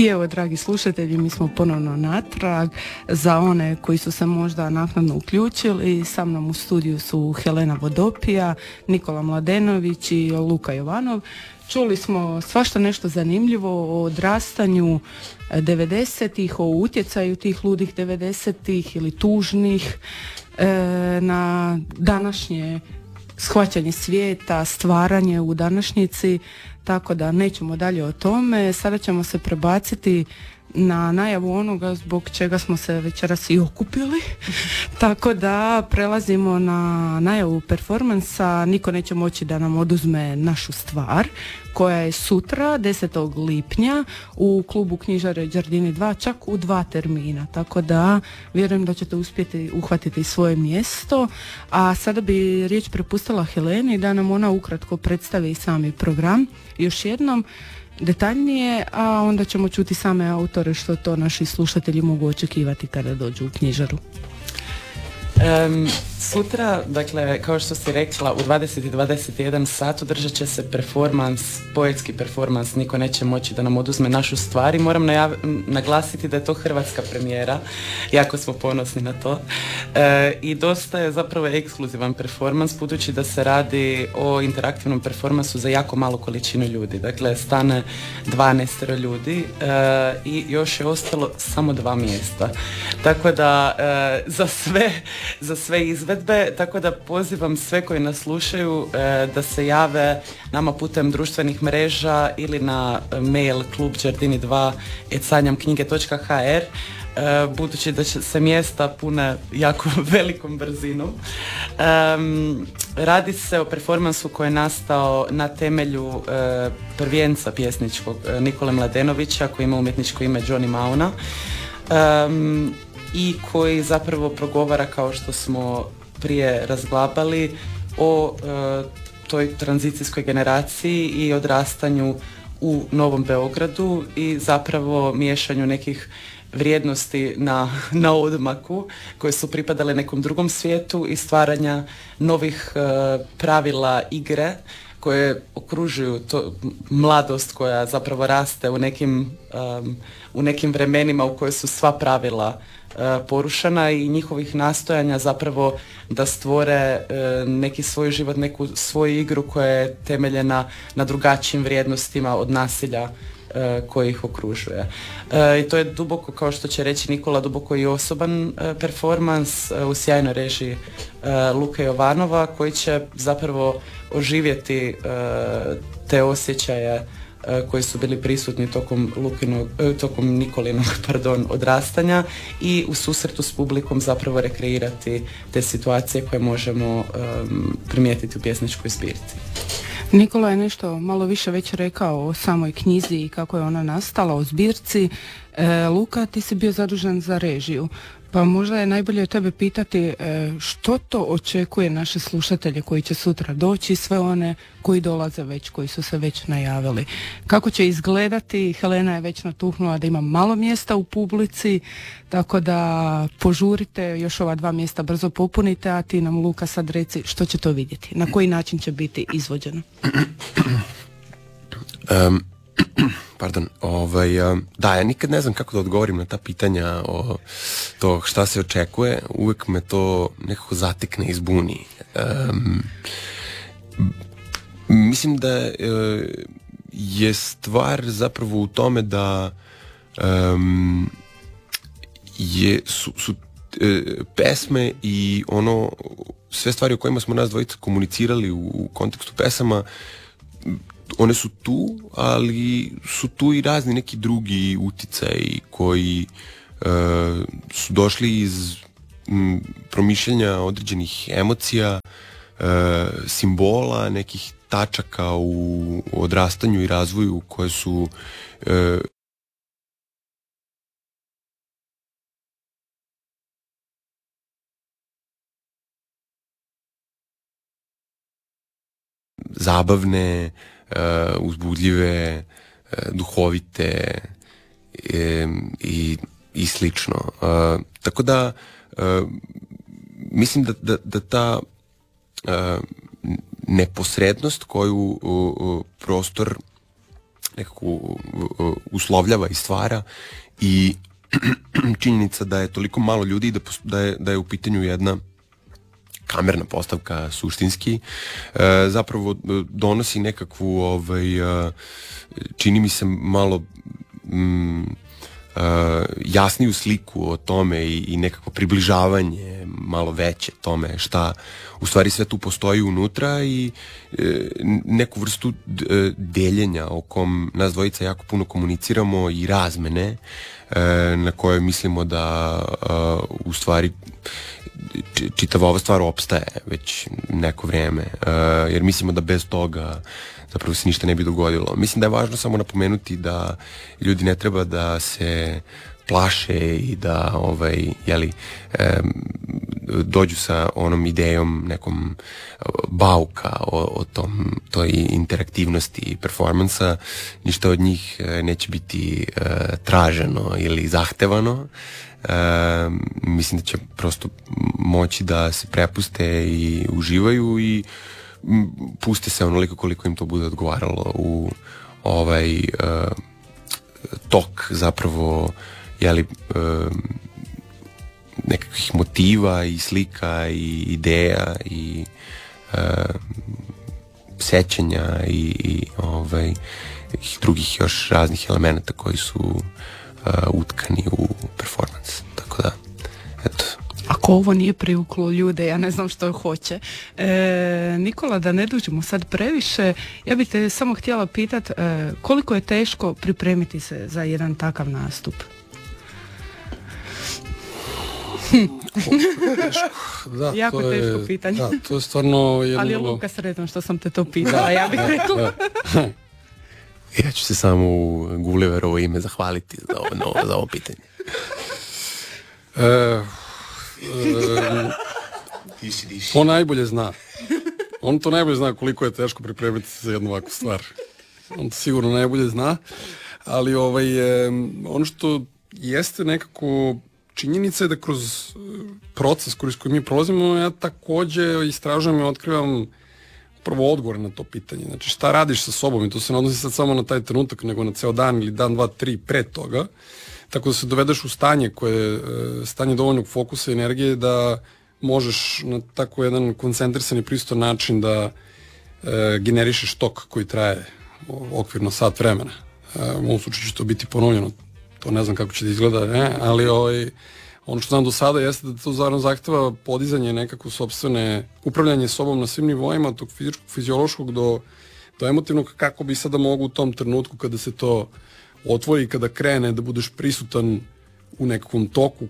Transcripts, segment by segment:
I evo, dragi slušatelji, mi smo ponovno natrag. Za one koji su se možda naknadno uključili, sa mnom u studiju su Helena Vodopija, Nikola Mladenović i Luka Jovanov. Čuli smo svašta nešto zanimljivo o odrastanju 90-ih, o utjecaju tih ludih 90-ih ili tužnih na današnje shvaćanje svijeta, stvaranje u današnjici, tako da nećemo dalje o tome. Sada ćemo se prebaciti na najavu onoga zbog čega smo se večeras i okupili. Tako da prelazimo na najavu performansa. Niko neće moći da nam oduzme našu stvar, koja je sutra 10. lipnja u klubu Knjižare Đardini 2, čak u 2 termina. Tako da vjerujem da ćete uspjeti uhvatiti svoje mjesto. A sada bi riječ prepustila Heleni da nam ona ukratko predstavi sami program još jednom detaljnije, a onda ćemo čuti same autore što to naši slušatelji mogu očekivati kada dođu u knjižaru. Sutra, dakle, kao što si rekla, u 20:21 sat održat će se performans, poetski performans Niko neće moći da nam oduzme našu stvar i moram naglasiti da je to hrvatska premijera, jako smo ponosni na to. I dosta je zapravo ekskluzivan performans, budući da se radi o interaktivnom performansu za jako malu količinu ljudi. Dakle, stane 12 ljudi i još je ostalo samo 2 mjesta. Tako da za sve izvedbe, tako da pozivam sve koji nas slušaju da se jave nama putem društvenih mreža ili na mail klubđardini2@knjige.hr, budući da će se mjesta pune jako velikom brzinom. Radi se o performansu koji je nastao na temelju prvenca pjesničkog Nikole Mladenovića, koji ima umjetničko ime Johnny Mauna, i koji zapravo progovara, kao što smo prije razglabali, o toj tranzicijskoj generaciji i odrastanju u Novom Beogradu i zapravo miješanju nekih vrijednosti na odmaku koje su pripadale nekom drugom svijetu i stvaranja novih pravila igre koje okružuju to mladost koja zapravo raste u nekim vremenima u kojoj su sva pravila porušena i njihovih nastojanja zapravo da stvore neki svoj život, neku svoju igru koja je temeljena na drugačijim vrijednostima od nasilja koji ih okružuje. I to je duboko, kao što će reći Nikola, duboko i osoban performans u sjajnoj režiji Luke Jovanova, koji će zapravo oživjeti te osjećaje koji su bili prisutni tokom Nikolinog odrastanja i u susretu s publikom zapravo rekreirati te situacije koje možemo primijetiti u pjesničkoj zbirci. Nikola je nešto malo više već rekao o samoj knjizi i kako je ona nastala, o zbirci. Luka, ti si bio zadužen za režiju, pa možda je najbolje od tebe pitati što to očekuje naše slušatelje koji će sutra doći, sve one koji dolaze već, koji su se već najavili. Kako će izgledati? Helena je već natuhnula da ima malo mjesta u publici, tako da požurite, još ova 2 mjesta brzo popunite, a ti nam, Luka, sad reci što će to vidjeti, na koji način će biti izvođeno. Da, ja nikad ne znam kako da odgovorim na ta pitanja o to šta se očekuje, uvek me to nekako zatekne i zbuni. Mislim da je stvar zapravo u tome da su pesme i sve stvari o kojima smo nas dvojica komunicirali u kontekstu pesama, one su tu, ali su tu i razni neki drugi uticaji koji su došli iz promišljanja određenih emocija, simbola, nekih tačaka u odrastanju i razvoju koje su zabavne, uzbudljive, duhovite i slično. Tako da mislim da ta neposrednost koju prostor nekako uslovljava i stvara, i činjenica da je toliko malo ljudi i da je u pitanju jedna kamerna postavka suštinski, zapravo donosi nekakvu čini mi se malo jasniju sliku o tome i nekako približavanje malo veće tome šta u stvari sve tu postoji unutra, i neku vrstu deljenja o kom nas dvojica jako puno komuniciramo, i razmene na kojoj mislimo da u stvari čitava ova stvar opstaje već neko vreme, jer mislimo da bez toga zapravo se ništa ne bi dogodilo. Mislim da je važno samo napomenuti da ljudi ne treba da se plaše i da dođu sa onom idejom nekom bauka o toj interaktivnosti i performansa. Ništa od njih neće biti traženo ili zahtevano. Mislim da će prosto moći da se prepuste i uživaju i puste se onoliko koliko im to bude odgovaralo u tok zapravo nekakvih motiva i slika i ideja i sećanja i drugih još raznih elemenata koji su utkani u performans. Tako da, eto. Ako ovo nije privuklo ljude, ja ne znam što hoće. Nikola, da ne dužimo sad previše, ja bih te samo htjela pitati koliko je teško pripremiti se za jedan takav nastup? Da, jako teško pitanje. Da, to je stvarno jedno... Ali je Luka sretan što sam te to pitala, ja bih rekla. Ja ću se samo u Gulliverovo ime zahvaliti za ovo pitanje. On najbolje zna. On to najbolje zna koliko je teško pripremiti se za jednu ovakvu stvar. On to sigurno najbolje zna. Ali ono što jeste nekako činjenica je da kroz proces kroz koji mi prolazimo, ja takođe istražujem i otkrivam prvo odgovor na to pitanje. Znači, šta radiš sa sobom? I to se ne odnosi sad samo na taj trenutak, nego na ceo dan ili dan, dva, tri pre toga. Tako da se dovedeš u stanje koje je stanje dovoljnog fokusa i energije da možeš na tako jedan koncentrisan i pristojan način da generišeš tok koji traje okvirno sat vremena. U ovom slučaju će to biti ponovljeno. To ne znam kako će da izgleda, ali ono što znam do sada jeste da to zajedno zahteva podizanje nekako sopstvene, upravljanje sobom na svim nivoima, od tog fizičkog, fiziološkog do emotivnog, kako bi sada mogu u tom trenutku kada se to otvori, kada krene da budeš prisutan u nekakvom toku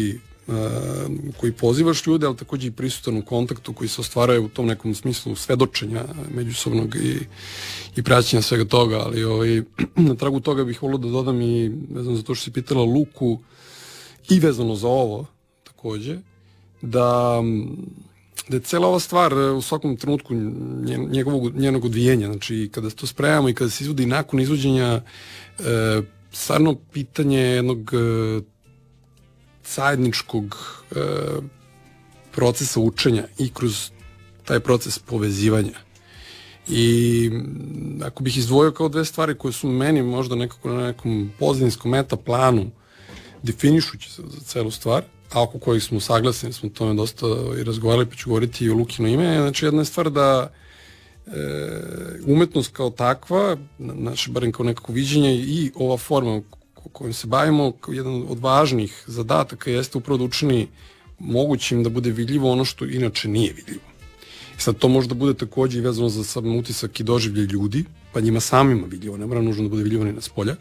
koji pozivaš ljude, ali takođe i prisutan u kontaktu koji se ostvaruje u tom nekom smislu svedočenja međusobnog i praćenja svega toga, ali na tragu toga bih volio da dodam i vezano za to što si pitala Luku i vezano za ovo takođe, da je cela ova stvar u svakom trenutku njenog odvijenja, znači kada se to spremamo i kada se izvodi nakon izvođenja, stvarno pitanje jednog zajedničkog procesa učenja i kroz taj proces povezivanja. I ako bih izdvojio kao dve stvari koje su meni možda nekako na nekom pozadinskom meta planu definišući za celu stvar, a oko kojih smo saglasni, smo o tome dosta i razgovarali, pa ću govoriti i o Lukino ime. Znači, jedna je stvar da umetnost kao takva, znači, barem kao nekako viđenje i ova forma kojom se bavimo, jedan od važnih zadataka jeste upravo da učini mogućim da bude vidljivo ono što inače nije vidljivo. I sad to može da bude takođe i vezano za sam utisak i doživlje ljudi, pa njima samima vidljivo, ne mora nužno da bude vidljivo ni na spolja.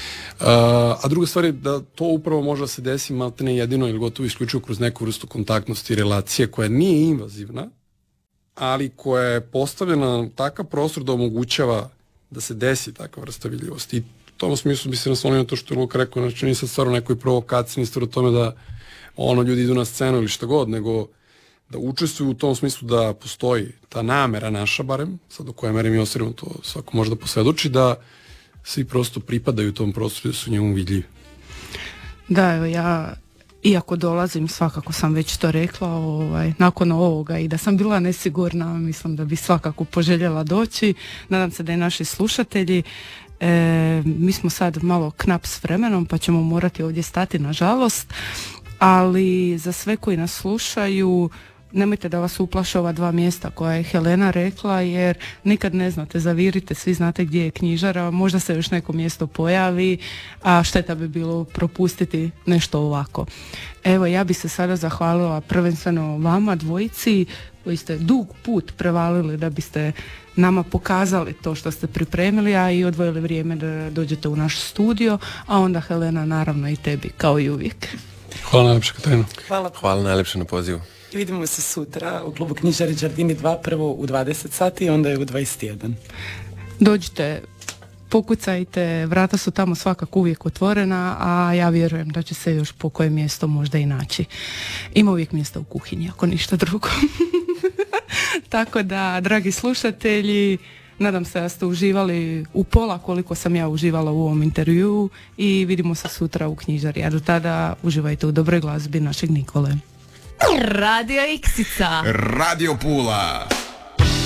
A druga stvar je da to upravo može da se desi maltene jedino ili gotovo isključivo kroz neku vrstu kontaktnosti i relacije koja nije invazivna, ali koja je postavljena na takav prostor da omogućava da se desi takva vrsta vidljivosti. I u tom smislu bi se naslonio na to što je Luka rekao, znači nije sad stvar o nekoj provokaciji, nije stvar o tome da ljudi idu na scenu ili šta god, nego da učestvuju u tom smislu da postoji ta namera naša, barem, sad u kojoj meri mi osvirimo, to svako može da posvedoči, da svi prosto pripadaju tom prostoru, da su njemu vidljivi. Da, evo ja, iako dolazim, svakako sam već to rekla, nakon ovoga i da sam bila nesigurna, mislim da bi svakako poželjela doći. Nadam se da i naši slušatelji. Mi smo sad malo knap s vremenom pa ćemo morati ovdje stati, nažalost, ali za sve koji nas slušaju, nemojte da vas uplaše ova 2 mjesta koja je Helena rekla, jer nikad ne znate, zavirite, svi znate gdje je knjižara, možda se još neko mjesto pojavi, a šteta bi bilo propustiti nešto ovako. Evo, ja bi se sada zahvalila prvenstveno vama dvojici koji ste dug put prevalili da biste nama pokazali to što ste pripremili, a i odvojili vrijeme da dođete u naš studio, a onda Helena naravno i tebi, kao i uvijek. Hvala najljepše, Katarina. Hvala najljepše na pozivu. I vidimo se sutra u klubu Knjižari Đardini 2, prvo u 20 sati i onda je u 21. Dođite, pokucajte, vrata su tamo svakako uvijek otvorena, a ja vjerujem da će se još po koje mjesto možda i naći. Ima uvijek mjesta u kuhinji, ako ništa drugo. Tako da, dragi slušatelji, nadam se da ste uživali u pola koliko sam ja uživala u ovom intervjuu i vidimo se sutra u knjižari. A do tada uživajte u dobroj glazbi našeg Nikole. Radio Iksica. Radio Pula.